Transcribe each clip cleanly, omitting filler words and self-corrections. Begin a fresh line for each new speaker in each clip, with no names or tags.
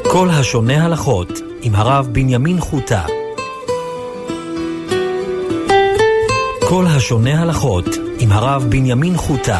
כל השונה הלכות עם הרב בנימין חוטה. כל השונה הלכות עם הרב בנימין חוטה.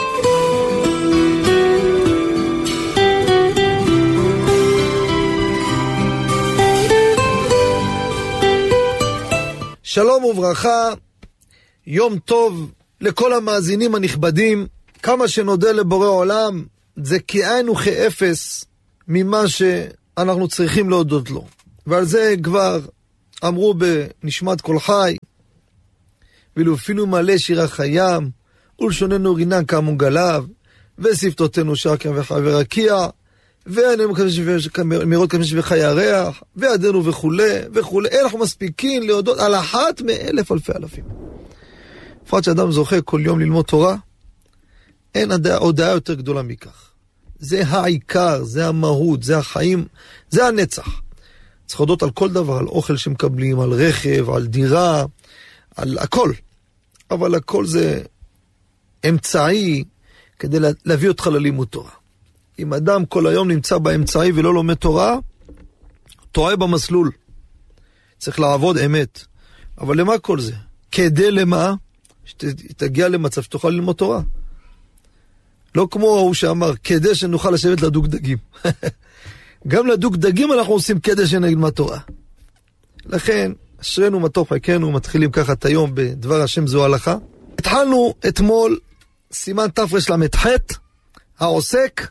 שלום וברכה, יום טוב לכל המאזינים הנכבדים. כמה שנודה לבורא עולם, זה כאין וכאפס ממה שאנחנו צריכים להודות לו. ועל זה כבר אמרו בנשמת כל חי, ולאפינו מלא שיר החיים, ולשוננו רינן כמון גליו, ושפתותינו שרקם וחבר רקיע, ואמירות כמשש וחי הריח, ועדנו וכו' וכו'. אנחנו מספיקים להודות על אחת מאלף אלפי אלפים. בפרט שאדם זוכה כל יום ללמוד תורה, אין הודעה יותר גדולה מכך. זה העיקר, זה המהות, זה החיים, זה הנצח. צריך להודות על כל דבר, על אוכל שמקבלים, על רכב, על דירה, על הכל. אבל הכל זה אמצעי כדי להביא אותך ללימוד תורה. אם אדם כל היום נמצא באמצעי ולא לומד תורה, טועה במסלול. צריך לעבוד אמת. אבל למה כל זה? כדי למה? שתגיע למצב שתוכל ללמוד תורה. לא כמו הוא שאמר, כדי שנוכל לשבת לדוג דגים. גם לדוג דגים אנחנו עושים כדי שנלמד תורה. לכן, אשרנו מה טוב חלקנו, מתחילים ככה את היום בדבר השם זו הלכה. התחלנו אתמול סימן תרל"ח, העוסק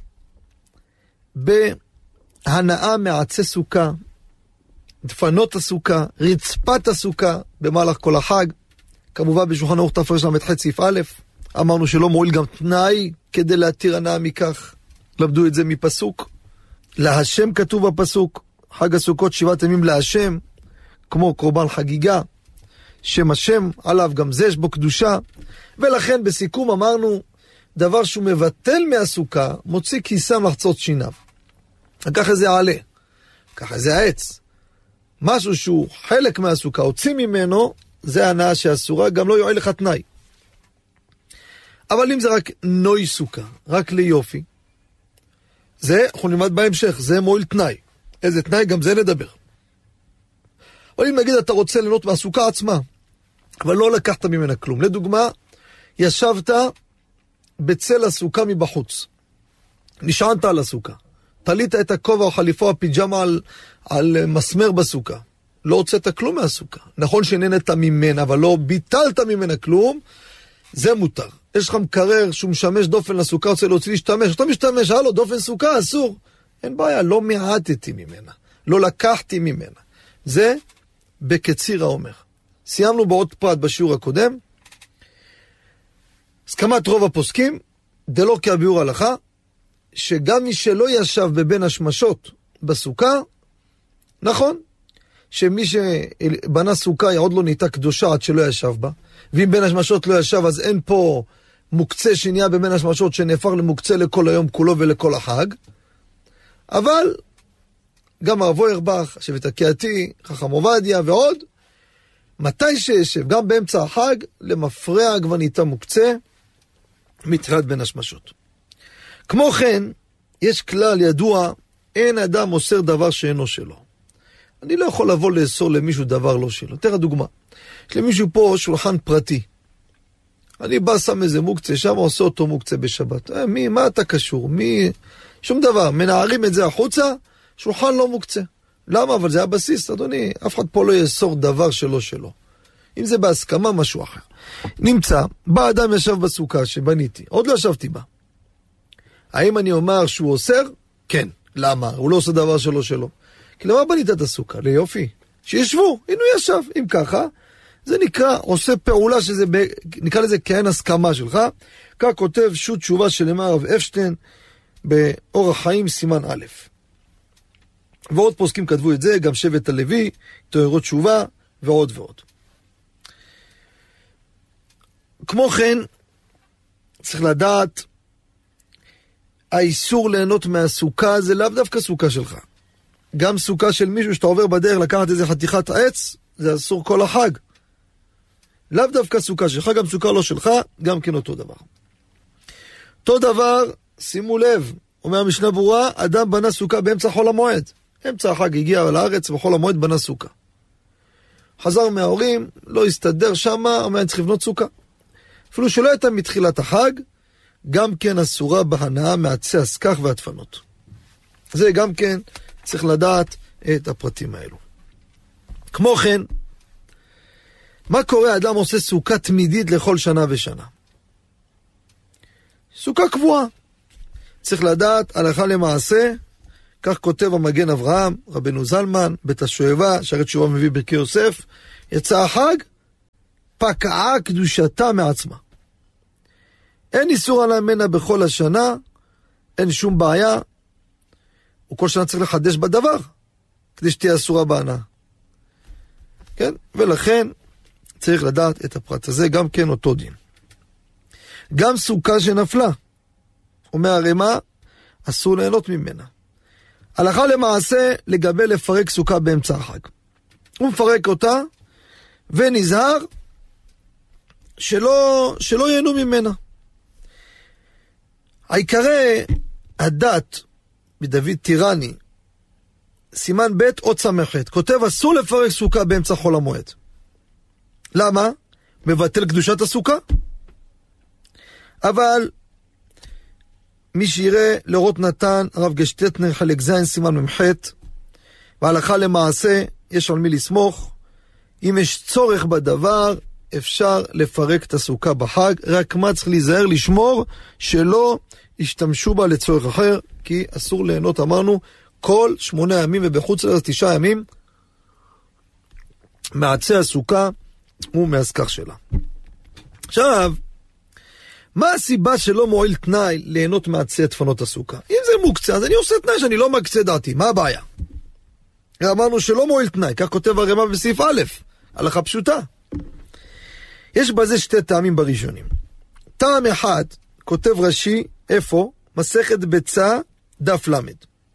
בהנאה מעצי סוכה, דפנות הסוכה, רצפת הסוכה במהלך כל החג. כמובן בשולחן ערוך תרל"ח סעיף א', אמרנו שלא מועיל גם תנאי כדי להתיר הנאה מכך. למדו את זה מפסוק. להשם כתוב בפסוק, חג הסוכות 7 ימים להשם, כמו קורבן חגיגה, שם השם עליו, גם זה יש בו קדושה. ולכן בסיכום אמרנו, דבר שהוא מבטל מהסוכה, מוציא כיסם לחצות שיניו. ככה זה עלה, ככה זה העץ. משהו שהוא חלק מהסוכה, הוציא ממנו, זה הנאה שאסורה, גם לא יועיל לך תנאי. אבל אם זה רק נוי סוכה, רק ליופי, זה, אנחנו נלמד בהמשך, זה מועיל תנאי. איזה תנאי? גם זה נדבר. אבל אם נגיד אתה רוצה ליהנות מהסוכה עצמה, אבל לא לקחת ממנה כלום. לדוגמה, ישבת בצל הסוכה מבחוץ. נשענת על הסוכה. תלית את הכובע או חליפה או פיג'מה על מסמר בסוכה. לא הוצאת כלום מהסוכה. נכון שנהנית ממנה, אבל לא ביטלת ממנה כלום, זה מותר. יש לך מקרר שהוא משמש דופן לסוכה, רוצה להוציא להשתמש, אתה משתמש, הלו, דופן סוכה, אסור. אין בעיה, לא מעטתי ממנה. לא לקחתי ממנה. זה בקציר האומר. סיימנו בעוד פרט בשיעור הקודם. הסכמת רוב הפוסקים, דלא כביאור הלכה, שגם מי שלא ישב בבין השמשות בסוכה, נכון, שמי שבנה סוכה עוד לא נהייתה קדושה עד שלא ישב בה, ואם בין השמשות לא ישב, אז אין פה מוקצה שנהיה בבין השמשות שנהפך למוקצה לכל היום כולו ולכל החג. אבל גם הרב אוירבך, שבט הקהתי, חכם עובדיה ועוד, מתי שישב, גם באמצע החג, למפרע כבר נהייתה מוקצה מתחילת בין השמשות. כמו כן, יש כלל ידוע, אין אדם אוסר דבר שאינו שלו. אני לא יכול לבוא לאסור למישהו דבר לא שלו. תראה דוגמה, יש למישהו פה שולחן פרטי. אני בא שם איזה מוקצה, שם עושה אותו מוקצה בשבת. מה אתה קשור? שום דבר. מנערים את זה החוצה, שולחן לא מוקצה. למה? אבל זה הבסיס, אדוני. אף אחד פה לא יאסור דבר שלו שלו. אם זה בהסכמה, משהו אחר. נמצא, בא אדם ישב בסוכה שבניתי. עוד לא ישבתי בה. האם אני אומר שהוא אוסר? כן. למה? הוא לא עושה דבר שלו שלו. כי למה בנית את הסוכה? ליופי. שישבו. הנה הוא ישב. אם ככה, זה נקרא, עושה פעולה שזה, נקרא לזה כאין הסכמה שלך. כך כותב שו"ת תשובה של הרב אפשטיין, באורח חיים סימן א'. ועוד פוסקים כתבו את זה, גם שבט הלוי, תוארות תשובה, ועוד ועוד. כמו כן, צריך לדעת, האיסור ליהנות מהסוכה זה לאו דווקא סוכה שלך. גם סוכה של מישהו שאתה עובר בדרך לקחת איזה חתיכת עץ, זה אסור כל החג. לאו דווקא סוכה שלך, גם סוכה לא שלך, גם כן אותו דבר. אותו דבר, שימו לב, אומר המשנה ברורה, אדם בנה סוכה באמצע חול המועד. אמצע החג הגיע לארץ, בחול המועד בנה סוכה. חזר מההורים, לא הסתדר שמה, אומר, צריך לבנות סוכה. אפילו שלא הייתה מתחילת החג, גם כן אסורה בהנאה מעצי הסכך והדפנות. זה גם כן צריך לדעת את הפרטים האלו. כמו כן, מה קורה? אדם עושה סוכה תמידית לכל שנה ושנה. סוכה קבועה. צריך לדעת הלכה למעשה, כך כותב המגן אברהם, רבנו זלמן, בית השואבה, שערי תשובה מביא ברכי יוסף, יצא החג, פקעה קדושתה מעצמה. אין איסור עליה ממנה בכל השנה, אין שום בעיה, וכל שנה צריך לחדש בדבר, כדי שתהיה אסורה בהנאה. כן? ולכן צריך לדעת את הפרט הזה, גם כן אותו דין. גם סוכה שנפלה, אומר הרמ"א, אסור ליהנות ממנה. הלכה למעשה לגבי לפרק סוכה באמצע החג. הוא מפרק אותה, ונזהר שלא ייהנו ממנה. העיקרי הדת בדוד טירני, סימן ב' עוד סמכת, כותב אסור לפרק סוכה באמצע חול המועד. למה? מבטל קדושת הסוכה. אבל מי שיראה לרות נתן, הרב גשטטנר, חלק זין, סימן ממחת, והלכה למעשה, יש על מי לסמוך. אם יש צורך בדבר, אפשר לפרק את הסוכה בחג, רק מה צריך להיזהר, לשמור, שלא ישתמשו בה לצורך אחר, כי אסור ליהנות, אמרנו, כל 8 ימים, ובחוץ לארץ 9 ימים, מעצי הסוכה ומהסכך שלה. עכשיו, מה הסיבה שלא מועיל תנאי ליהנות מעצי דפנות הסוכה? אם זה מוקצה, אז אני עושה תנאי שאני לא מקצה דעתי, מה הבעיה? אמרנו שלא מועיל תנאי, כך כותב הרמ"א בסעיף א', הלכה פשוטה. יש בזה 2 טעמים בראשונים. טעם אחד, כותב רש"י, איפה? מסכת ביצה, דף למד.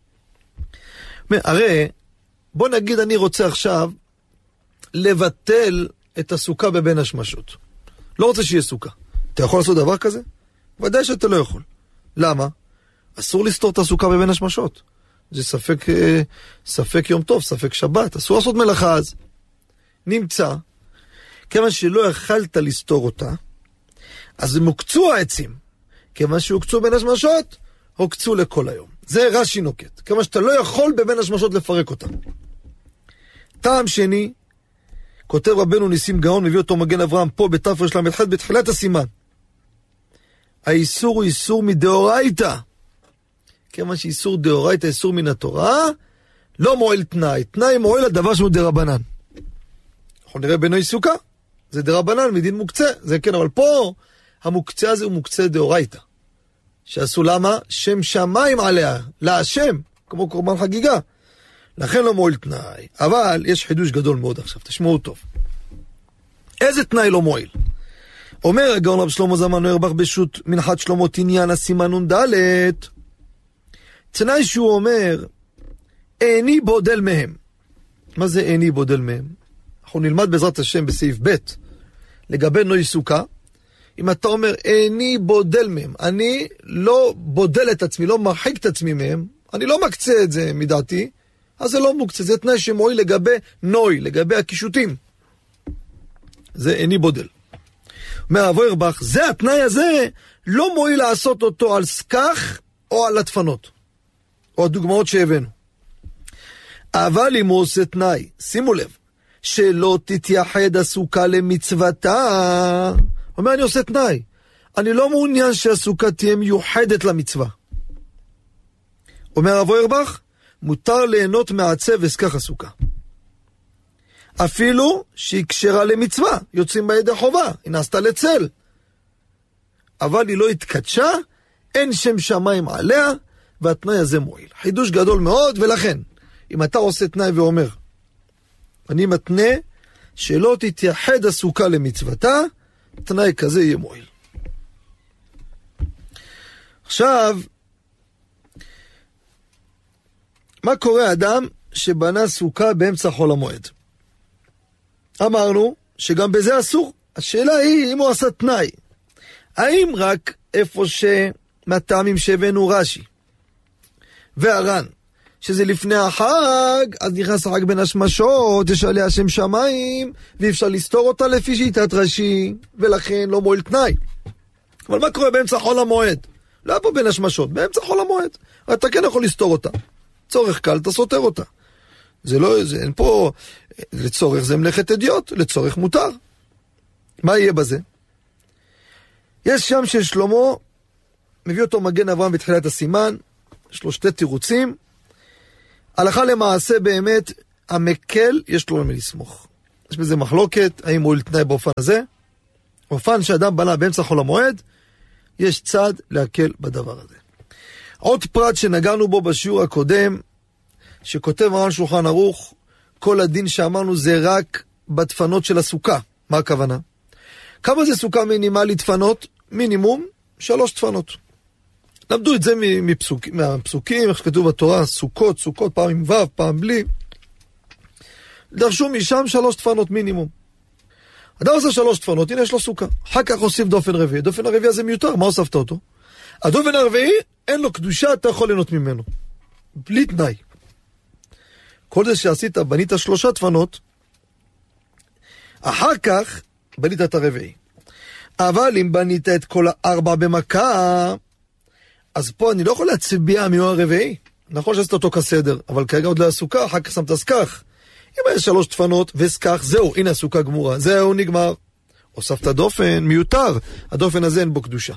הרי, בוא נגיד אני רוצה עכשיו לבטל את הסוכה בבין השמשות. לא רוצה שיהיה סוכה. אתה יכול לעשות דבר כזה? ודאי שאתה לא יכול. למה? אסור לסתור את הסוכה בבין השמשות. זה ספק יום טוב, ספק שבת. אסור לעשות מלאכה אז. נמצא, כיוון שלא יכלת לסתור אותה, אז הם הוקצו העצים. כיוון שהוקצו בין השמשות, הוקצו לכל היום. זה רש"י נוקט. כיוון שאתה לא יכול בבין השמשות לפרק אותה. טעם שני, כותב רבנו ניסים גאון, מביא אותו מגן אברהם פה בתרל"ח בתחילת הסימן. האיסור הוא איסור מדאורייתא. כיוון שאיסור דאורייתא, איסור מן התורה, לא מועיל תנאי. תנאי מועיל לדבר שהוא דרבנן. אנחנו נראה בנוי סוכה, זה דרבנן, מדין מוקצה. זה כן, אבל פה המוקצה הזה הוא מוקצה דאורייתא. שעשו למה? שם שמיים עליה, להשם, כמו קורבן חגיגה. לכן לא מועיל תנאי. אבל יש חידוש גדול מאוד עכשיו, תשמעו טוב. איזה תנאי לא מועיל? אומר הגאון רב שלמה זלמן אוירבך בשו"ת מנחת שלמה תניין הסימן נ"ד, תנאי שהוא אומר, איני בודל מהם. מה זה איני בודל מהם? אנחנו נלמד בעזרת השם בסעיף ב' לגבי נוי סוכה. אם אתה אומר, איני בודל מהם, אני לא בודל את עצמי, לא מרחיק את עצמי מהם, אני לא מקצה את זה מדעתי, אז זה לא מוקצה, זה תנאי שמועיל לגבי נוי, לגבי הקישוטים. זה איני בודל. אומר הרב אוירבך, זה התנאי הזה, לא מועיל לעשות אותו על סכך או על הדפנות, או הדוגמאות שהבאנו. אבל אם הוא עושה תנאי, שימו לב, שלא תתייחד הסוכה למצוותה, אומר אני עושה תנאי, אני לא מעוניין שהסוכה תהיה מיוחדת למצווה. אומר הרב אוירבך, מותר ליהנות מעצי וסכך הסוכה. אפילו שהיא קשרה למצווה, יוצאים בידי חובה, היא נעשתה לצל. אבל היא לא התקדשה, אין שם שמיים עליה, והתנאי הזה מועיל. חידוש גדול מאוד, ולכן, אם אתה עושה תנאי ואומר, אני מתנה שלא תתייחד הסוכה למצוותה, תנאי כזה יהיה מועיל. עכשיו, מה קורה אדם שבנה סוכה באמצע חול המועד? אמרנו שגם בזה אסור. השאלה היא אם הוא עשה תנאי. האם רק איפה מהטעמים שהבאנו רש"י והר"ן, שזה לפני החג, אז נכנס החג בין השמשות, יש עליה שם שמיים, ואי אפשר לסתור אותה לפי שיטת רש"י, ולכן לא מועיל תנאי. אבל מה קורה באמצע חול המועד? לא פה בין השמשות, באמצע חול המועד. אתה כן יכול לסתור אותה. צורך קל, אתה סותר אותה. זה לא, זה, אין פה, לצורך זה מלאכת אדיוט, לצורך מותר. מה יהיה בזה? יש שם של שלמה, מביא אותו מגן אברהם בתחילת הסימן, יש לו שתי תירוצים, הלכה למעשה באמת, המקל יש לו למי לסמוך. יש בזה מחלוקת, האם הוא לתנאי באופן הזה, באופן שאדם בנה באמצע חול המועד, יש צד להקל בדבר הזה. עוד פרט שנגענו בו בשיעור הקודם, שכותב מרן שולחן ערוך, כל הדין שאמרנו זה רק בדפנות של הסוכה. מה הכוונה? כמה זה סוכה מינימלית דפנות? מינימום 3 דפנות. למדו את זה מהפסוקים, איך שכתוב בתורה, סוכות, פעם עם ו', פעם בלי. דרשו משם 3 דפנות מינימום. אדם עושה 3 דפנות, הנה יש לו סוכה. אחר כך הוסיף דופן רביעי. דופן הרביעי הזה מיותר, מה הוספת אותו? הדופן הרביעי, אין לו קדושה, אתה יכול ליהנות ממנו. בלי תנאי. כל זה שעשית, בנית 3 דפנות, אחר כך בנית את הרביעי. אבל אם בנית את כל 4 במכה, אז פה אני לא יכול להצביע מיהו הרביעי. נכון שעשית אותו כסדר, אבל כרגע עוד לא הסוכה, אחר כך שמת סכך. אם יש 3 דפנות וסכך, זהו, הנה הסוכה גמורה, זהו, נגמר. הוספת דופן, מיותר, הדופן הזה אין בו קדושה.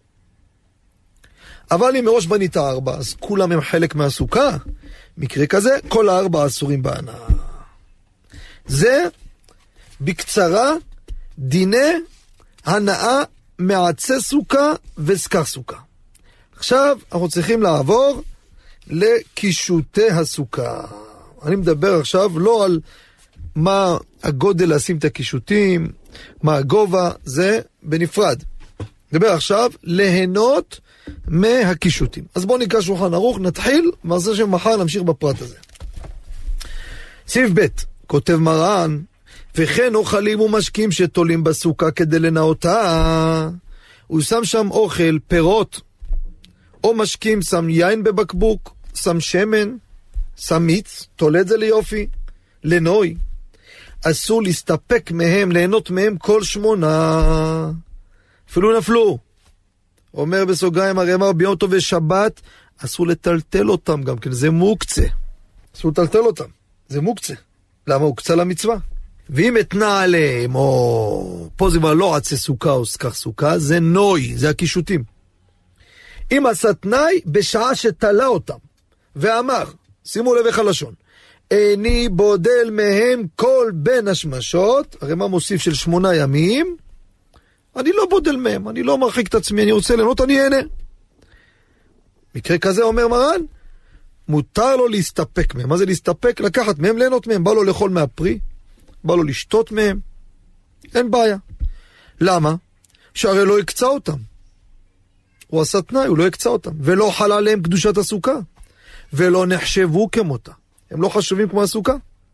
אבל אם מראש בנית 4, אז כולם הם חלק מהסוכה. מקרה כזה, כל 4 אסורים בהנאה. זה בקצרה דיני הנאה מעצי סוכה וסכך סוכה. עכשיו אנחנו צריכים לעבור לקישוטי הסוכה. אני מדבר עכשיו לא על מה הגודל לשים את הקישוטים, מה הגובה, זה בנפרד. מדבר עכשיו ליהנות מהקישוטים. אז בואו נקרא שולחן ערוך, נתחיל, מעשה שמחר נמשיך בפרט הזה. סעיף ב' כותב מרן, וכן אוכלים ומשקים שתולים בסוכה כדי לנאותה. הוא שם שם אוכל, פירות, או משקים, שם יין בבקבוק, שם שמן, שם מיץ, תולה את זה ליופי, לנוי. אסור להסתפק מהם, ליהנות מהם כל 8. אפילו נפלו. אומר בסוגריים, הרי אמר ביום טוב ושבת, אסור לטלטל אותם גם כן, זה מוקצה. אסור לטלטל אותם, זה מוקצה. למה? הוא קצה למצווה. ואם התנה עליהם, או פה זה כבר לא עצי סוכה או סכך סוכה, זה נוי, זה הקישוטים. אם עשה תנאי בשעה שתלה אותם, ואמר, שימו לב איך הלשון, איני בודל מהם כל בין השמשות, הרי מה מוסיף של 8 ימים, אני לא בודל מהם, אני לא מרחיק את עצמי, אני רוצה ליהנות, אני אהנה. מקרה כזה אומר מרן, מותר לו להסתפק מהם. מה זה להסתפק? לקחת מהם, ליהנות מהם. בא לו לאכול מהפרי, בא לו לשתות מהם, אין בעיה. למה? שהרי לא יקצה אותם. הוא עשה תנאי, הוא לא יקצה אותם. ולא חלה עליהם קדושת הסוכה. ולא נחשבו כמותה. הם לא חשובים כמו הסוכה.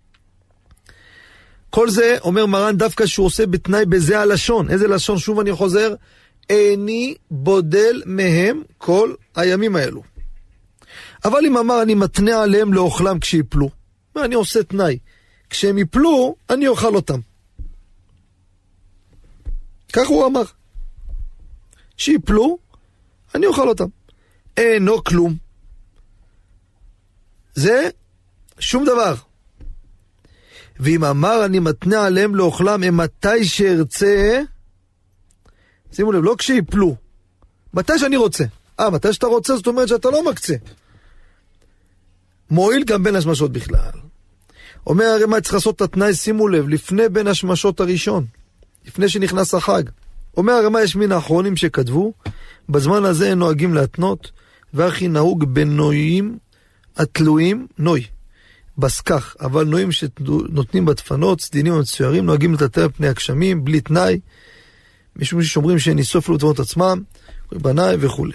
כל זה אומר מרן דווקא שהוא עושה בתנאי בזה הלשון. איזה לשון? שוב אני חוזר. איני בודל מהם כל הימים האלו. אבל אם אמר אני מתנה עליהם לאוכלם כשיפלו. אני עושה תנאי. כשהם יפלו, אני אוכל אותם. כך הוא אמר. שיפלו, אני אוכל אותם. אינו כלום. זה שום דבר. ואם אמר אני מתנה עליהם לאוכלם, הם מתי שארצה, שימו לב, לא כשיפלו. מתי שאני רוצה. מתי שאתה רוצה, זאת אומרת שאתה לא מקצה. מועיל גם בין השמשות בכלל. אומר הרי מה צריך לעשות את התנאי, שימו לב, לפני בין השמשות הראשון, לפני שנכנס החג. אומר הרי מה יש מן האחרונים שכתבו, בזמן הזה הם נוהגים להתנות, והכי נהוג בנויים התלויים, נוי, בסכך, אבל נויים שנותנים בדפנות, סדינים ומצוירים, נוהגים לטלטל פני הגשמים, בלי תנאי, משום ששומרים שניסוף לו דפנות עצמם, בנאי וכו'.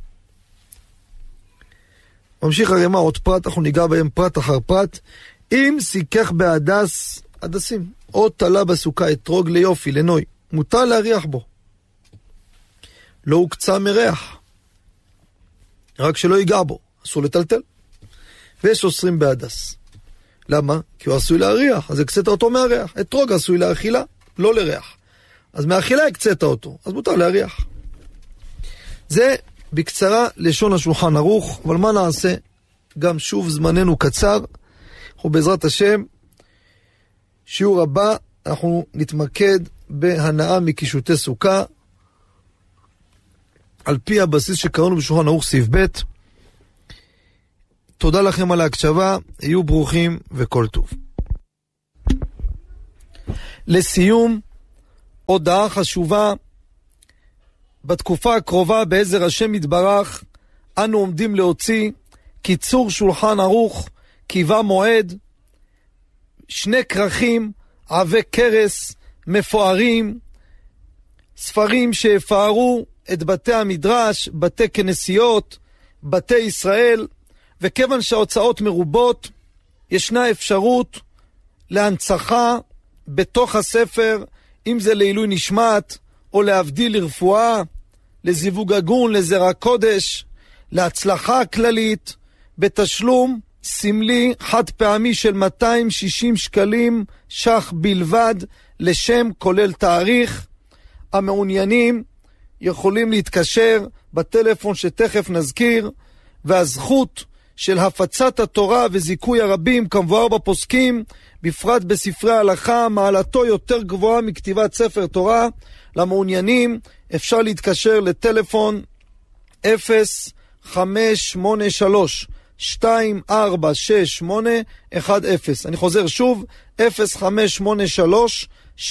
ממשיך הרי מה עוד פרט, אנחנו ניגע בהם פרט אחר פרט, אם סיכך בהדס, הדסים, או תלה בסוכה אתרוג ליופי, לנוי, מותר להריח בו. לא הוקצה מריח, רק שלא ייגע בו, אסור לטלטל. ויש אוסרים בהדס. למה? כי הוא עשוי להריח, אז הקצת אותו מהריח. אתרוג עשוי לאכילה, לא לריח. אז מהאכילה הקצת אותו, אז מותר להריח. זה בקצרה לשון השולחן ערוך, אבל מה נעשה? גם שוב זמננו קצר, ובעזרת השם, שיעור הבא, אנחנו נתמקד בהנאה מקישוטי סוכה, על פי הבסיס שקראנו בשולחן ערוך סעיף ב'. תודה לכם על ההקשבה, היו ברוכים וכל טוב. לסיום, הודעה חשובה, בתקופה הקרובה בעזר השם יתברך, אנו עומדים להוציא קיצור שולחן ערוך, קיבה מועד, 2 כרכים, עבי קרס, מפוארים, ספרים שיפארו את בתי המדרש, בתי כנסיות, בתי ישראל, וכיוון שההוצאות מרובות, ישנה אפשרות להנצחה בתוך הספר, אם זה לעילוי נשמת, או להבדיל לרפואה, לזיווג הגון, לזרע קודש, להצלחה כללית, בתשלום סמלי חד פעמי של 260 שקלים שח בלבד, לשם כולל תאריך. המעוניינים יכולים להתקשר בטלפון שתכף נזכיר, והזכות של הפצת התורה וזיכוי הרבים כמבואר בפוסקים, בפרט בספרי ההלכה, מעלתו יותר גבוהה מכתיבת ספר תורה. למעוניינים אפשר להתקשר לטלפון 0583 246810. אני חוזר שוב, 0583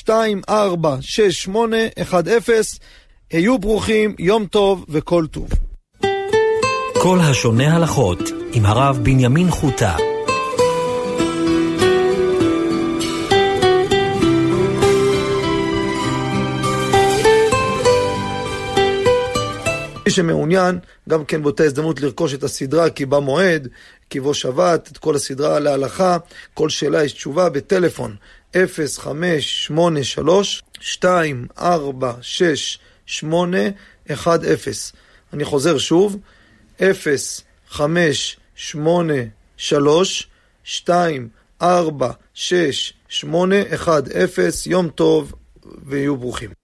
246810. היו ברוכים, יום טוב וכל טוב.
כל השונה הלכות עם הרב בנימין חוטה.
מי שמעוניין, גם כן באותה הזדמנות לרכוש את הסדרה קיבה מועד, קיבו שבת, את כל הסדרה להלכה, כל שאלה יש תשובה בטלפון 0583 246810. אני חוזר שוב, 0583 246810. יום טוב ויהיו ברוכים.